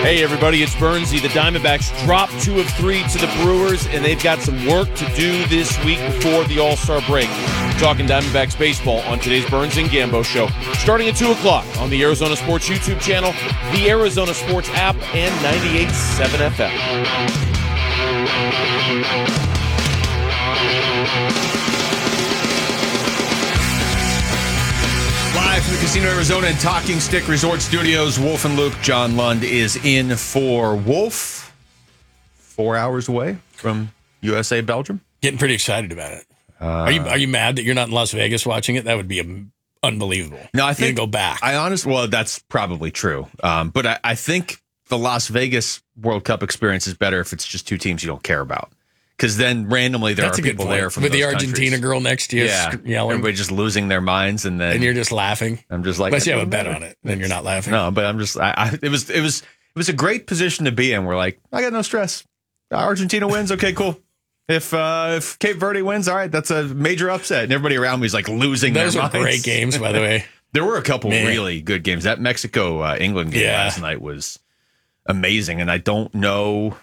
Hey, everybody, it's Bernsey. The Diamondbacks dropped 2 of 3 to the Brewers, and they've got some work to do this week before the All-Star break. We're talking Diamondbacks baseball on today's Burns and Gambo show, starting at 2 o'clock on the Arizona Sports YouTube channel, the Arizona Sports app, and 98.7 FM. Live from the Casino Arizona and Talking Stick Resort Studios, Wolf and Luke. John Lund is in for Wolf. 4 hours away from USA Belgium. Getting pretty excited about it. Are you mad that you're not in Las Vegas watching it? That would be unbelievable. No, I think you go back. Well, that's probably true. But I think the Las Vegas World Cup experience is better if it's just 2 teams you don't care about. Because then randomly there are people there from with those the Argentina countries. Girl next to you, yelling. Everybody just losing their minds, and you're just laughing. I'm just like, unless you have a bet on it, then you're not laughing. No, but I'm just. It was a great position to be in. We're like, I got no stress. Argentina wins, okay, cool. If Cape Verde wins, all right, that's a major upset. And everybody around me is like losing their minds. Those are great games, by the way. There were a couple really good games. That Mexico England game last night was amazing, and I don't know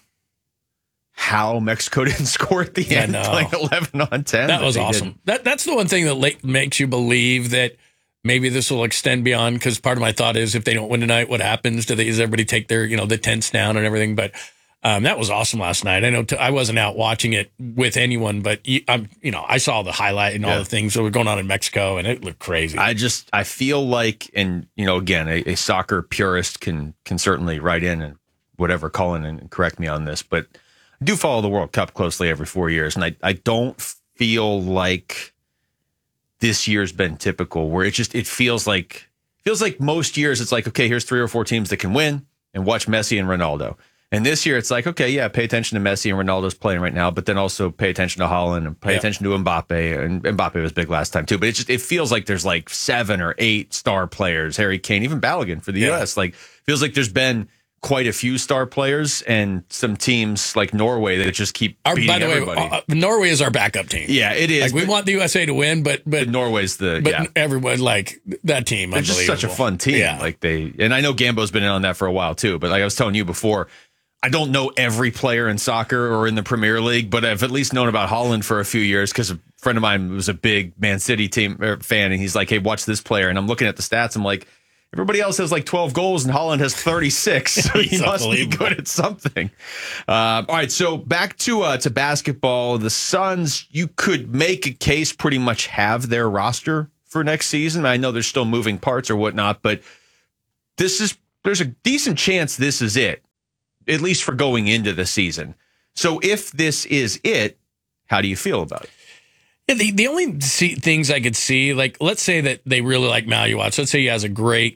how Mexico didn't score at the end, playing 11 on 10. That was awesome. That's the one thing that makes you believe that maybe this will extend beyond, because part of my thought is if they don't win tonight, what happens? Does everybody take their, the tents down and everything? But that was awesome last night. I know I wasn't out watching it with anyone, but I saw the highlight and all the things that were going on in Mexico, and it looked crazy. I feel like, and again, a soccer purist can certainly write in and whatever, call in and correct me on this, but I do follow the World Cup closely every 4 years, and I don't feel like this year's been typical, where it feels like most years it's like, okay, here's 3 or 4 teams that can win, and watch Messi and Ronaldo. And this year it's like, okay, yeah, pay attention to Messi and Ronaldo's playing right now, but then also pay attention to Haaland and pay attention to Mbappe. And Mbappe was big last time too, but it feels like there's like 7 or 8 star players, Harry Kane, even Balogun for the U.S. Like, feels like there's been quite a few star players, and some teams like Norway that just keep beating everybody. By the way, Norway is our backup team. Yeah, it is. Like, we want the USA to win, but Norway's everyone, like, that team. They're just such a fun team. Yeah. And I know Gambo's been in on that for a while too. But like I was telling you before, I don't know every player in soccer or in the Premier League, but I've at least known about Haaland for a few years because a friend of mine was a big Man City team fan, and he's like, "Hey, watch this player." And I'm looking at the stats. I'm like, everybody else has like 12 goals, and Haaland has 36. So he must be good at something. All right, so back to basketball. The Suns, you could make a case pretty much have their roster for next season. I know there's still moving parts or whatnot, but there's a decent chance this is it, at least for going into the season. So if this is it, how do you feel about it? Yeah, the only things I could see, like, let's say that they really like Maluach. Let's say he has a great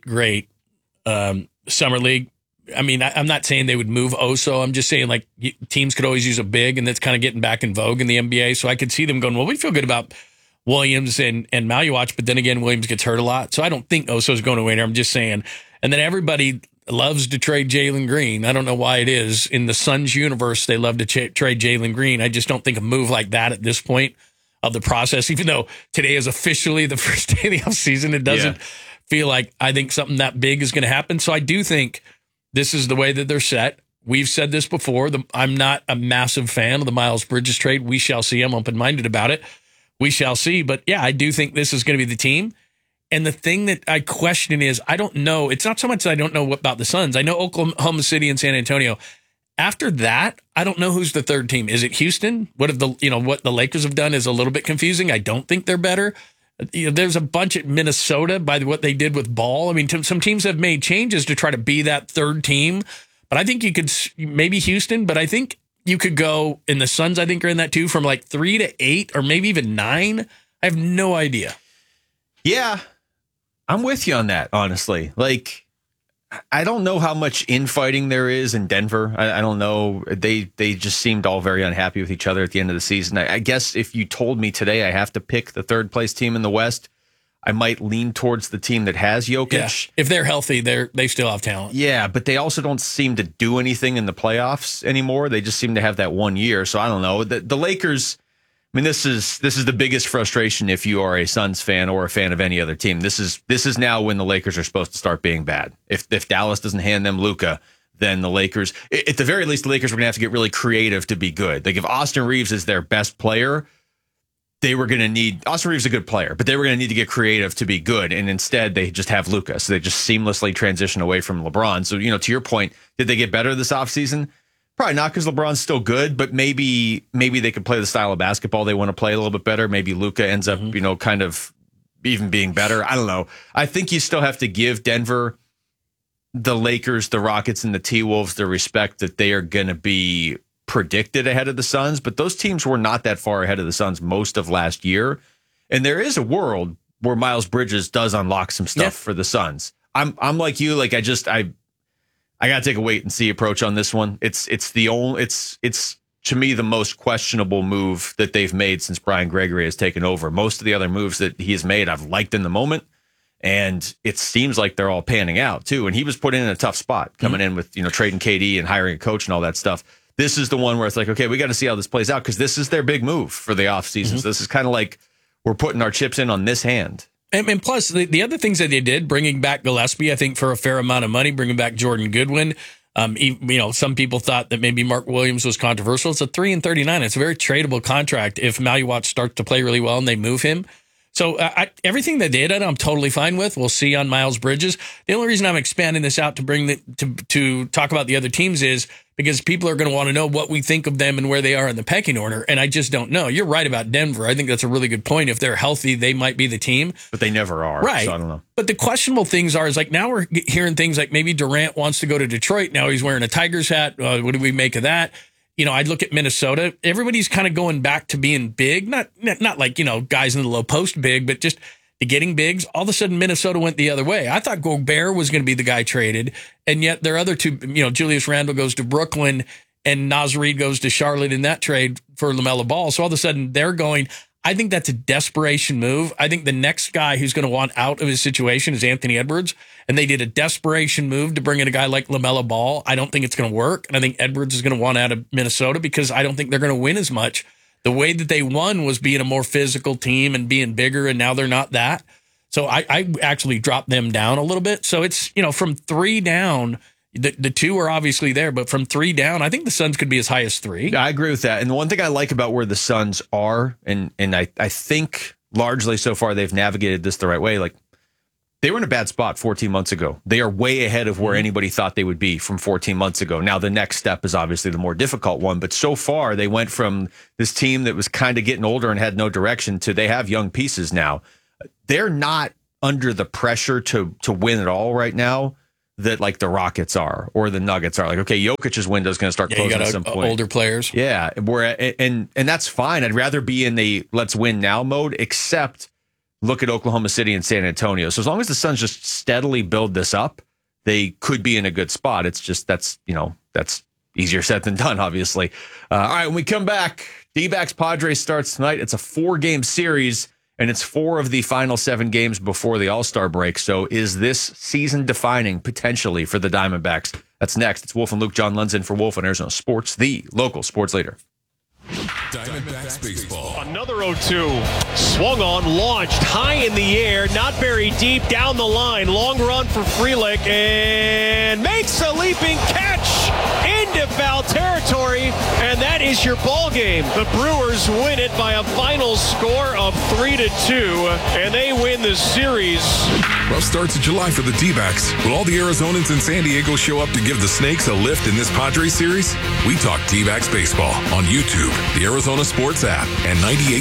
summer league. I mean, I'm not saying they would move Oso. I'm just saying, like, teams could always use a big, and that's kind of getting back in vogue in the NBA. So I could see them going, well, we feel good about Williams and Maluach, but then again, Williams gets hurt a lot. So I don't think Oso's going to win. I'm just saying. And then everybody loves to trade Jalen Green. I don't know why it is. In the Suns universe, they love to trade Jalen Green. I just don't think a move like that at this point of the process, even though today is officially the first day of the offseason, it doesn't feel like I think something that big is going to happen. So I do think this is the way that they're set. We've said this before. I'm not a massive fan of the Miles Bridges trade. We shall see. I'm open-minded about it. We shall see. But yeah, I do think this is going to be the team. And the thing that I question is, I don't know. It's not so much that I don't know about the Suns. I know Oklahoma City and San Antonio. After that, I don't know who's the third team. Is it Houston? What the Lakers have done is a little bit confusing. I don't think they're better. There's a bunch at Minnesota by what they did with Ball. I mean, some teams have made changes to try to be that third team. But I think you could, maybe Houston, but I think you could go, and the Suns, I think, are in that too, from like 3 to 8 or maybe even 9. I have no idea. Yeah, I'm with you on that, honestly. Like, I don't know how much infighting there is in Denver. I don't know. They just seemed all very unhappy with each other at the end of the season. I guess if you told me today I have to pick the third place team in the West, I might lean towards the team that has Jokic. Yeah. If they're healthy, they still have talent. Yeah, but they also don't seem to do anything in the playoffs anymore. They just seem to have that 1 year. So I don't know. The Lakers, I mean, this is the biggest frustration if you are a Suns fan or a fan of any other team. This is now when the Lakers are supposed to start being bad. If Dallas doesn't hand them Luka, than the Lakers. At the very least, the Lakers were going to have to get really creative to be good. Like if Austin Reeves is their best player, they were going to need, Austin Reeves is a good player, but they were going to need to get creative to be good. And instead they just have Luka. So they just seamlessly transition away from LeBron. So, to your point, did they get better this offseason? Probably not, because LeBron's still good, but maybe they could play the style of basketball they want to play a little bit better. Maybe Luka ends up, kind of even being better. I don't know. I think you still have to give Denver, the Lakers, the Rockets, and the T-Wolves the respect that they are going to be predicted ahead of the Suns, but those teams were not that far ahead of the Suns most of last year. And there is a world where Miles Bridges does unlock some stuff for the Suns. I'm like you, like I got to take a wait and see approach on this one. It's to me the most questionable move that they've made since Brian Gregory has taken over. Most of the other moves that he has made, I've liked in the moment. And it seems like they're all panning out too. And he was put in a tough spot coming in with, trading KD and hiring a coach and all that stuff. This is the one where it's like, okay, we got to see how this plays out, because this is their big move for the offseason. So this is kind of like we're putting our chips in on this hand. And plus, the other things that they did, bringing back Gillespie, I think, for a fair amount of money, bringing back Jordan Goodwin. Some people thought that maybe Mark Williams was controversial. It's a 3 and 39. It's a very tradable contract if Maluach starts to play really well and they move him. So everything they did, I'm totally fine with. We'll see on Miles Bridges. The only reason I'm expanding this out to bring to talk about the other teams is because people are going to want to know what we think of them and where they are in the pecking order. And I just don't know. You're right about Denver. I think that's a really good point. If they're healthy, they might be the team. But they never are. Right. So I don't know. But the questionable things are, is like now we're hearing things like maybe Durant wants to go to Detroit. Now he's wearing a Tigers hat. What do we make of that? I'd look at Minnesota. Everybody's kind of going back to being big. Not like, guys in the low post big, but just to getting bigs. All of a sudden, Minnesota went the other way. I thought Gobert was going to be the guy traded. And yet their other two, Julius Randle goes to Brooklyn and Naz Reid goes to Charlotte in that trade for LaMelo Ball. So all of a sudden they're going. I think that's a desperation move. I think the next guy who's going to want out of his situation is Anthony Edwards. And they did a desperation move to bring in a guy like LaMelo Ball. I don't think it's going to work. And I think Edwards is going to want out of Minnesota because I don't think they're going to win as much. The way that they won was being a more physical team and being bigger, and now they're not that. So I actually dropped them down a little bit. So it's, from 3 down, the 2 are obviously there, but from 3 down, I think the Suns could be as high as 3. I agree with that. And the one thing I like about where the Suns are, and I think largely so far they've navigated this the right way, like they were in a bad spot 14 months ago. They are way ahead of where anybody thought they would be from 14 months ago. Now, the next step is obviously the more difficult one, but so far they went from this team that was kind of getting older and had no direction to they have young pieces now. They're not under the pressure to win it all right now that like the Rockets are or the Nuggets are. Like, okay, Jokic's window is going to start closing at some point. Older players. Yeah, and that's fine. I'd rather be in the let's win now mode, except look at Oklahoma City and San Antonio. So as long as the Suns just steadily build this up, they could be in a good spot. It's just that's easier said than done, obviously. All right, when we come back, D-backs Padres starts tonight. It's a 4-game series, and it's 4 of the final 7 games before the All-Star break. So is this season defining potentially for the Diamondbacks? That's next. It's Wolf and Luke. John Lundzen for Wolf on Arizona Sports, the local sports leader. Diamondbacks baseball. Another 0-2. Swung on, launched high in the air, not very deep, down the line. Long run for Frelick, and makes a leaping catch into foul territory, and that is your ball game. The Brewers win it by a final score of 3-2, and they win the series. Rough start to July for the D-backs. Will all the Arizonans in San Diego show up to give the Snakes a lift in this Padres series? We talk D-backs baseball on YouTube, the Arizona Sports app, and 98.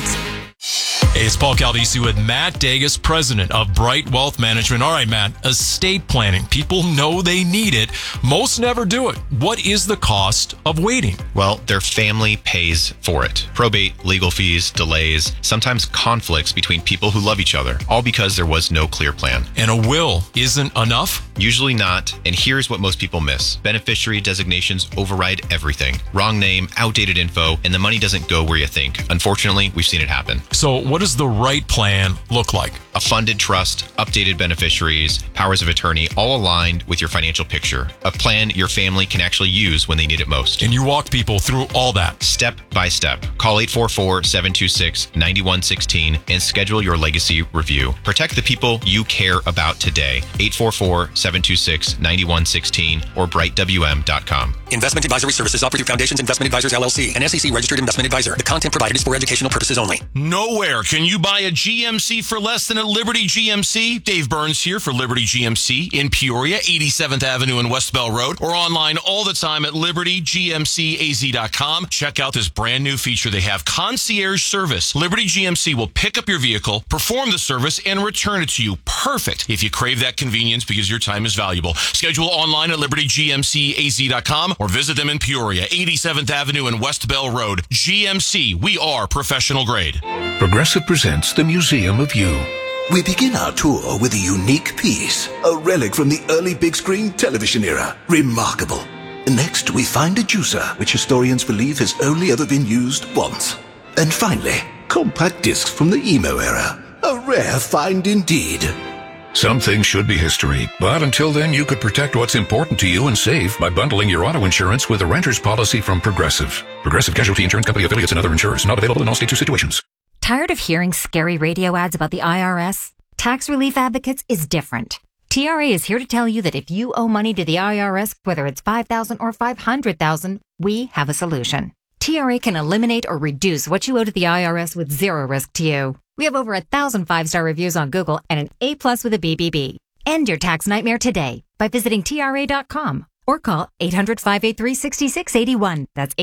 Hey, it's Paul Caldisi with Matt Dagas, president of Bright Wealth Management. All right, Matt, estate planning. People know they need it. Most never do it. What is the cost of waiting? Well, their family pays for it. Probate, legal fees, delays, sometimes conflicts between people who love each other, all because there was no clear plan. And a will isn't enough? Usually not, and here's what most people miss. Beneficiary designations override everything. Wrong name, outdated info, and the money doesn't go where you think. Unfortunately, we've seen it happen. So what does the right plan look like? A funded trust, updated beneficiaries, powers of attorney, all aligned with your financial picture. A plan your family can actually use when they need it most. And you walk people through all that. Step by step. Call 844-726-9116 and schedule your legacy review. Protect the people you care about today. 844-726-9116 or brightwm.com. Investment advisory services offered through Foundations Investment Advisors LLC, an SEC registered investment advisor. The content provided is for educational purposes only. Nowhere can you buy a GMC for less than at Liberty GMC. Dave Burns here for Liberty GMC in Peoria, 87th Avenue and West Bell Road, or online all the time at libertygmcaz.com. Check out this brand new feature they have, concierge service. Liberty GMC will pick up your vehicle, perform the service, and return it to you. Perfect if you crave that convenience because your time is valuable. Schedule online at libertygmcaz.com or visit them in Peoria, 87th Avenue and West Bell Road. GMC, we are professional grade. Progressive presents the Museum of You. We begin our tour with a unique piece, a relic from the early big screen television era. Remarkable. Next, we find a juicer, which historians believe has only ever been used once. And finally, compact discs from the emo era. A rare find indeed. Some things should be history, but until then, you could protect what's important to you and save by bundling your auto insurance with a renter's policy from Progressive. Progressive Casualty Insurance Company affiliates and other insurers. Not available in all states or situations. Tired of hearing scary radio ads about the IRS? Tax Relief Advocates is different. TRA is here to tell you that if you owe money to the IRS, whether it's $5,000 or $500,000, we have a solution. TRA can eliminate or reduce what you owe to the IRS with zero risk to you. We have over 1,000 5-star reviews on Google and an A+ with a BBB. End your tax nightmare today by visiting TRA.com or call 800-583-6681. That's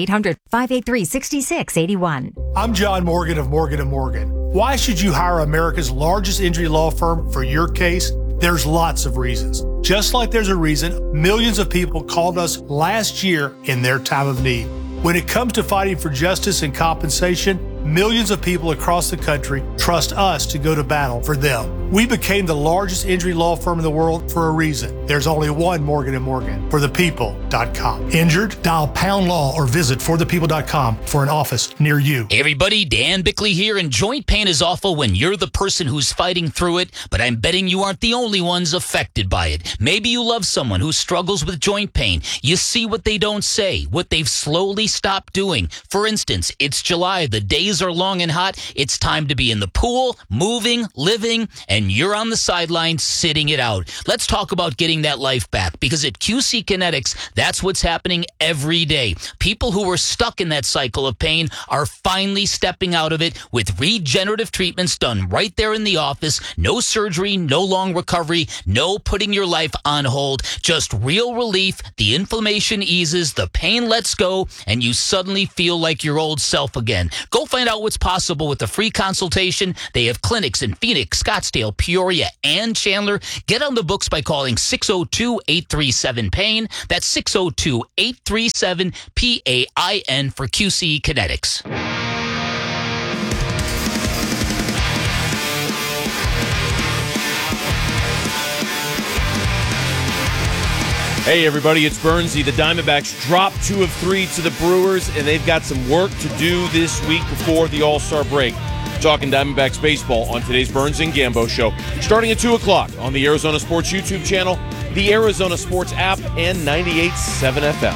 800-583-6681. I'm John Morgan of Morgan & Morgan. Why should you hire America's largest injury law firm for your case? There's lots of reasons. Just like there's a reason millions of people called us last year in their time of need. When it comes to fighting for justice and compensation, millions of people across the country trust us to go to battle for them. We became the largest injury law firm in the world for a reason. There's only one Morgan & Morgan, forthepeople.com. Injured? Dial pound law or visit forthepeople.com for an office near you. Hey everybody, Dan Bickley here, and joint pain is awful when you're the person who's fighting through it, but I'm betting you aren't the only ones affected by it. Maybe you love someone who struggles with joint pain. You see what they don't say, what they've slowly stopped doing. For instance, it's July, the days are long and hot. It's time to be in the pool, moving, living, and you're on the sideline sitting it out. Let's talk about getting that life back, because at QC Kinetics, that's what's happening every day. People who were stuck in that cycle of pain are finally stepping out of it with regenerative treatments done right there in the office. No surgery, no long recovery, no putting your life on hold, just real relief. The inflammation eases, the pain lets go, and you suddenly feel like your old self again. Go find out what's possible with a free consultation. They have clinics in Phoenix, Scottsdale, Peoria, and Chandler. Get on the books by calling 602-837-PAIN. That's 602-837-PAIN for QC Kinetics. Hey everybody, it's Burnsy. The Diamondbacks dropped 2 of 3 to the Brewers, and they've got some work to do this week before the All-Star break. Talking Diamondbacks baseball on today's Burns and Gambo show, starting at 2 o'clock on the Arizona Sports YouTube channel, the Arizona Sports app, and 98.7 FM.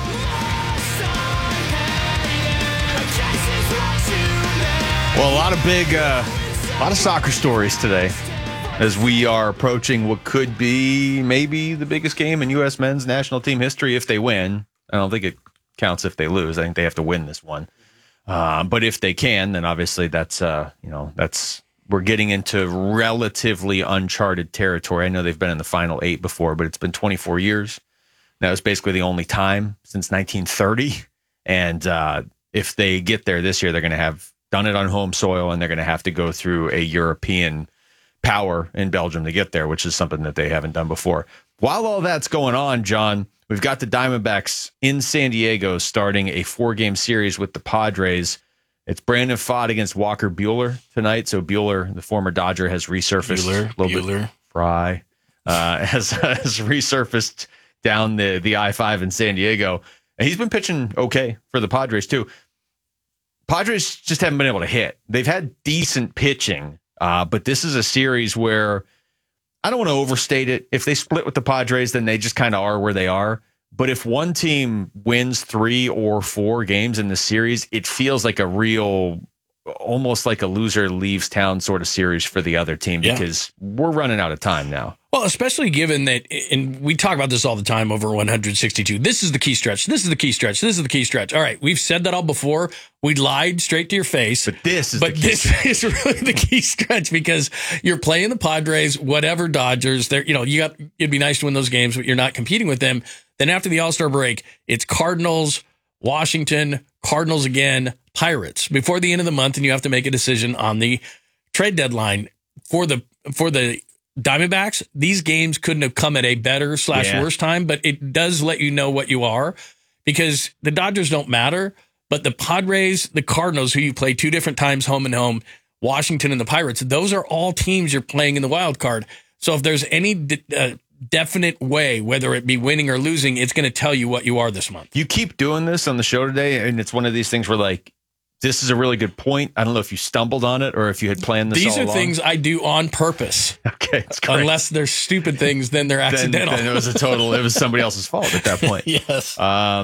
Well, a lot of soccer stories today, as we are approaching what could be maybe the biggest game in U.S. men's national team history if they win. I don't think it counts if they lose. I think they have to win this one. But if they can, then obviously that's we're getting into relatively uncharted territory. I know they've been in the Final 8 before, but it's been 24 years. That was basically the only time since 1930. And if they get there this year, they're going to have done it on home soil, and they're going to have to go through a European power in Belgium to get there, which is something that they haven't done before. While all that's going on, John, we've got the Diamondbacks in San Diego starting a 4-game series with the Padres. It's Brandon Pfaadt against Walker Buehler tonight. So Buehler, the former Dodger, has resurfaced a little bit. Fry has resurfaced down the I-5 in San Diego. And he's been pitching okay for the Padres too. Padres just haven't been able to hit. They've had decent pitching, but this is a series where I don't want to overstate it. If they split with the Padres, then they just kind of are where they are. But if one team wins 3 or 4 games in the series, it feels like a real, almost like a loser leaves town sort of series for the other team because we're running out of time now. Well, especially given that, and we talk about this all the time over 162. This is the key stretch. This is the key stretch. This is the key stretch. All right, we've said that all before. We lied straight to your face. But this is really the key stretch because you're playing the Padres, whatever Dodgers. It'd be nice to win those games, but you're not competing with them. Then after the All-Star break, it's Cardinals, Washington, Cardinals again, Pirates before the end of the month, and you have to make a decision on the trade deadline for the Diamondbacks. These games couldn't have come at a better / worse time, but it does let you know what you are because the Dodgers don't matter, but the Padres, the Cardinals, who you play 2 different times home and home, Washington and the Pirates, those are all teams you're playing in the wild card. So if there's any definite way, whether it be winning or losing, it's going to tell you what you are this month. You keep doing this on the show today, and it's one of these things where, like, this is a really good point. I don't know if you stumbled on it or if you had planned this all along. These are things I do on purpose. Okay, it's great. Unless they're stupid things, then they're accidental. Then it was somebody else's fault at that point. Yes.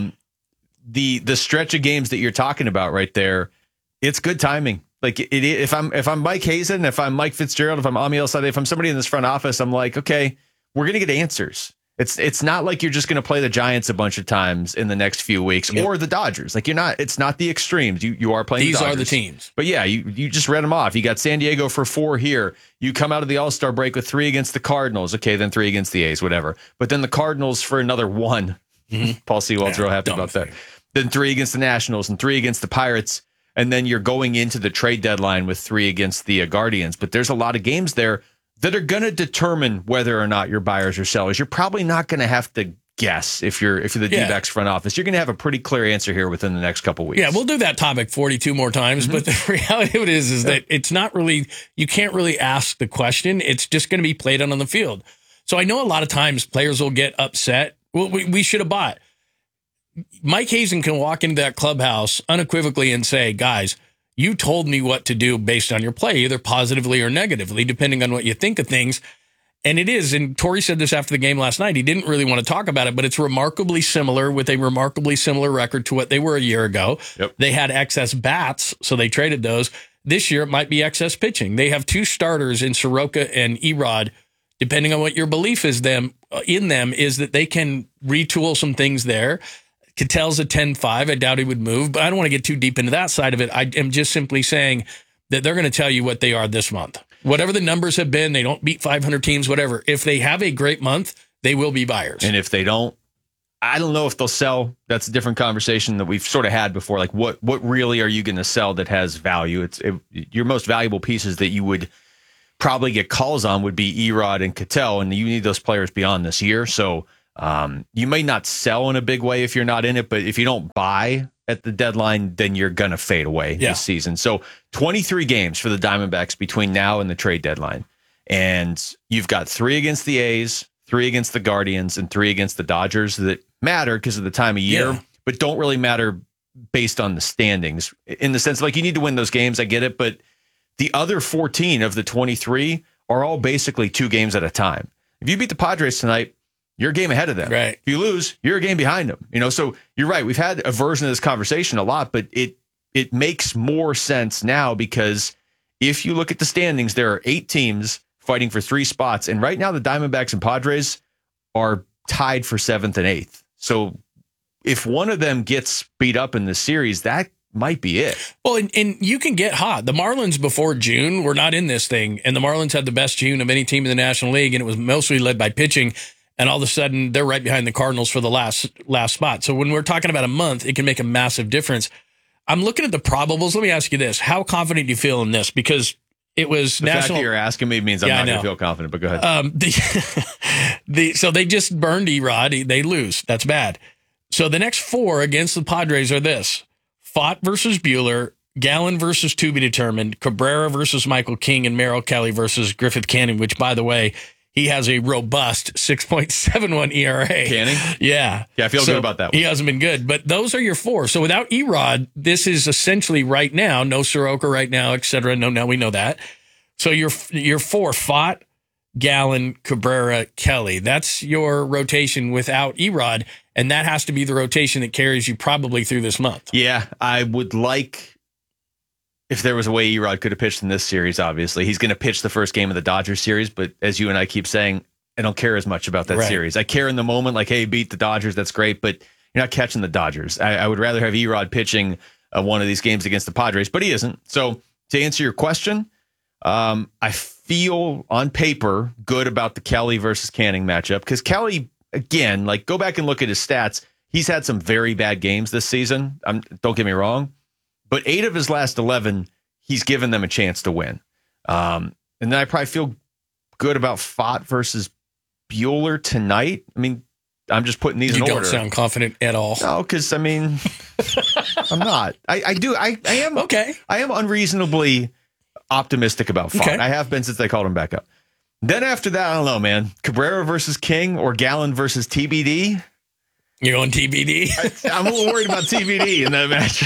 The stretch of games that you're talking about right there, it's good timing. Like if I'm Mike Hazen, if I'm Mike Fitzgerald, if I'm Ami El-Sadeh, if I'm somebody in this front office, I'm like, okay, we're going to get answers. It's not like you're just going to play the Giants a bunch of times in the next few weeks or the Dodgers. Like it's not the extremes. You are playing These the Dodgers. are the teams. But yeah, you just read them off. You got San Diego for 4 here. You come out of the All-Star break with 3 against the Cardinals. Okay, then 3 against the A's, whatever. But then the Cardinals for another 1. Mm-hmm. Paul Sewald's real happy about that. Then 3 against the Nationals and 3 against the Pirates. And then you're going into the trade deadline with 3 against the Guardians. But there's a lot of games there that are going to determine whether or not you're buyers or sellers. You're probably not going to have to guess if you're the D-backs front office. You're going to have a pretty clear answer here within the next couple weeks. Yeah, we'll do that topic 42 more times. Mm-hmm. But the reality of it is that it's not really, you can't really ask the question. It's just going to be played on the field. So I know a lot of times players will get upset. Well, we should have bought. Mike Hazen can walk into that clubhouse unequivocally and say, guys, you told me what to do based on your play, either positively or negatively, depending on what you think of things. And it is, and Torey said this after the game last night, he didn't really want to talk about it, but it's remarkably similar with a remarkably similar record to what they were a year ago. Yep. They had excess bats, so they traded those. This year, it might be excess pitching. They have 2 starters in Soroka and Erod, depending on what your belief is in them, is that they can retool some things there. Ketel's a 10-5. I doubt he would move, but I don't want to get too deep into that side of it. I am just simply saying that they're going to tell you what they are this month. Whatever the numbers have been, they don't beat 500 teams, whatever. If they have a great month, they will be buyers. And if they don't, I don't know if they'll sell. That's a different conversation that we've sort of had before. Like, what really are you going to sell that has value? Your most valuable pieces that you would probably get calls on would be Erod and Ketel, and you need those players beyond this year. So you may not sell in a big way if you're not in it, but if you don't buy at the deadline, then you're going to fade away this season. So 23 games for the Diamondbacks between now and the trade deadline. And you've got 3 against the A's, 3 against the Guardians, and 3 against the Dodgers that matter because of the time of year, but don't really matter based on the standings in the sense like you need to win those games. I get it. But the other 14 of the 23 are all basically 2 games at a time. If you beat the Padres tonight, you're a game ahead of them. Right. If you lose, you're a game behind them. So you're right. We've had a version of this conversation a lot, but it makes more sense now because if you look at the standings, there are 8 teams fighting for 3 spots. And right now the Diamondbacks and Padres are tied for 7th and 8th. So if one of them gets beat up in the series, that might be it. Well, and you can get hot. The Marlins before June were not in this thing, and the Marlins had the best June of any team in the National League, and it was mostly led by pitching. And all of a sudden, they're right behind the Cardinals for the last spot. So when we're talking about a month, it can make a massive difference. I'm looking at the probables. Let me ask you this. How confident do you feel in this? Because it was the fact that you're asking me means I'm not going to feel confident, but go ahead. So they just burned Erod. They lose. That's bad. So the next 4 against the Padres are this. Fott versus Buehler, Gallen versus to be determined, Cabrera versus Michael King, and Merrill Kelly versus Griffith Canning, which, by the way, he has a robust 6.71 ERA. Canning? Yeah. Yeah, I feel good about that one. He hasn't been good, but those are your four. So without Erod, this is essentially right now, no Soroka right now, et cetera. No, now we know that. So your four, Fott, Gallen, Cabrera, Kelly. That's your rotation without Erod, and that has to be the rotation that carries you probably through this month. Yeah, I would like if there was a way Erod could have pitched in this series. Obviously, he's going to pitch the first game of the Dodgers series, but as you and I keep saying, I don't care as much about that series. I care in the moment, like, hey, beat the Dodgers, that's great, but you're not catching the Dodgers. I would rather have Erod pitching one of these games against the Padres, but he isn't. So to answer your question, I feel on paper good about the Kelly versus Canning matchup because Kelly, again, like, go back and look at his stats. He's had some very bad games this season. Don't get me wrong, but 8 of his last 11, he's given them a chance to win. And then I probably feel good about Fott versus Buehler tonight. I mean, I'm just putting these in order. You don't sound confident at all. No, because, I mean, I'm not. I do. I am. Okay. I am unreasonably optimistic about Fott. Okay. I have been since they called him back up. Then after that, I don't know, man. Cabrera versus King or Gallen versus TBD. You're on TBD? I'm a little worried about TBD in that match.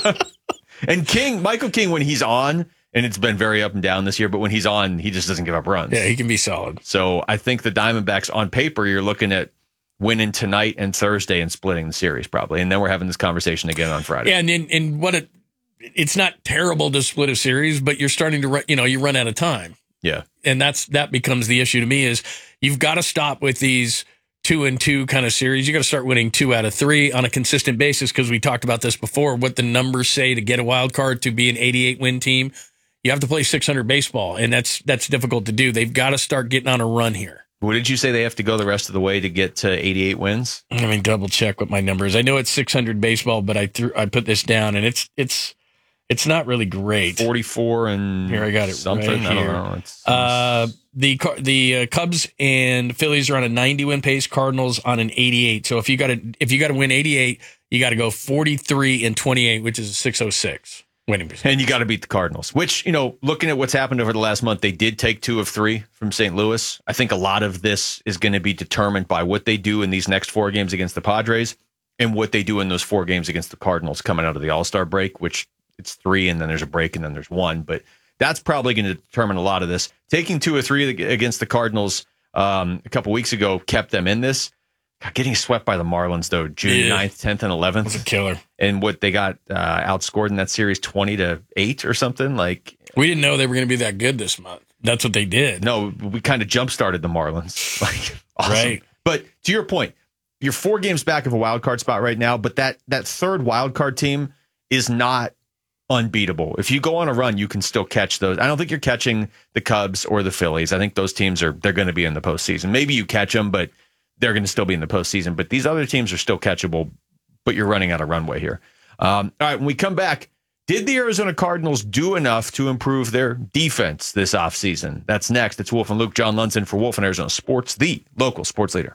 And Michael King, when he's on, and it's been very up and down this year, but when he's on, he just doesn't give up runs. Yeah, he can be solid. So I think the Diamondbacks, on paper, you're looking at winning tonight and Thursday and splitting the series probably. And then we're having this conversation again on Friday. Yeah, and it's not terrible to split a series, but you're starting to you run out of time. Yeah. And that becomes the issue to me is you've got to stop with these 2-2 kind of series. You got to start winning 2 out of 3 on a consistent basis because we talked about this before. What the numbers say to get a wild card to be an 88 win team, you have to play 600 baseball, and that's difficult to do. They've got to start getting on a run here. What did you say they have to go the rest of the way to get to 88 wins? I mean, double check what my number is. I know it's 600 baseball, but I put this down, and it's not really great. 44 and here I got it something. Right here. I don't know. The Cubs and Phillies are on a 90 win pace. Cardinals on an 88. So if you got to win 88, you got to go 43 and 28, which is a 606 winning percentage. And you got to beat the Cardinals. Which, looking at what's happened over the last month, they did take 2 of 3 from St. Louis. I think a lot of this is going to be determined by what they do in these next 4 games against the Padres and what they do in those 4 games against the Cardinals coming out of the All-Star break, which it's 3 and then there's a break and then there's 1. But that's probably going to determine a lot of this. Taking 2 or 3 against the Cardinals a couple weeks ago kept them in this. God, getting swept by the Marlins, though, June 9th, 10th, and 11th. That's a killer. And what they got outscored in that series 20-8 or something. Like, we didn't know they were going to be that good this month. That's what they did. No, we kind of jump-started the Marlins. Like, awesome. Right. But to your point, you're 4 games back of a wild card spot right now, but that third wild card team is not unbeatable. If you go on a run, you can still catch those. I don't think you're catching the Cubs or the Phillies. I think those teams they're going to be in the postseason. Maybe you catch them, but they're going to still be in the postseason. But these other teams are still catchable, but you're running out of runway here. All right, when we come back, did the Arizona Cardinals do enough to improve their defense this offseason? That's next. It's Wolf and Luke, John Lunson for Wolf and Arizona Sports, the local sports leader.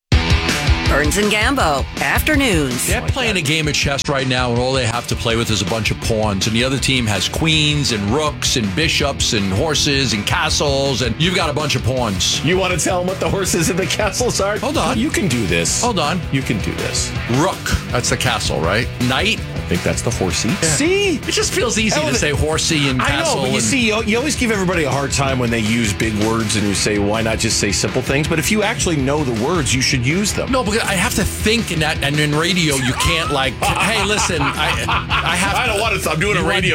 Burns and Gambo, afternoons. They're playing a game of chess right now, and all they have to play with is a bunch of pawns. And the other team has queens and rooks and bishops and horses and castles, and you've got a bunch of pawns. You want to tell them what the horses and the castles are? Hold on. You can do this. Hold on. You can do this. Rook, that's the castle, right? Knight? I think that's the horsey. Yeah. See? It just feels easy to say horsey and castle. I know, but you see, you always give everybody a hard time when they use big words and you say, why not just say simple things? But if you actually know the words, you should use them. No, because I have to think in that, and in radio, you can't hey, listen, I have. I don't want to. I'm doing a radio